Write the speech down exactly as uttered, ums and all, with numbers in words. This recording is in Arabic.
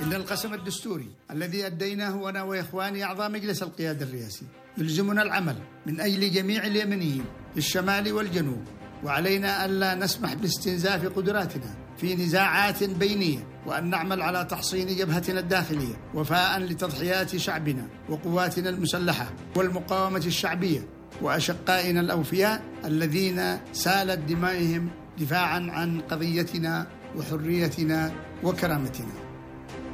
إن القسم الدستوري الذي أديناه أنا وإخواني أعضاء مجلس القيادة الرئاسي يلزمنا العمل من أجل جميع اليمنيين في الشمال والجنوب، وعلينا ألا نسمح باستنزاف قدراتنا في نزاعات بينية، وأن نعمل على تحصين جبهتنا الداخلية وفاء لتضحيات شعبنا وقواتنا المسلحة والمقاومة الشعبية وأشقائنا الأوفياء الذين سالت دمائهم دفاعا عن قضيتنا وحريتنا وكرامتنا.